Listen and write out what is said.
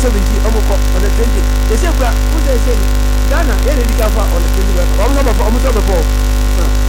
17 ọmụkọ on the 20 esekwa ụzọ ese Ghana ya na-edika fa on the 20 ọmụsọ before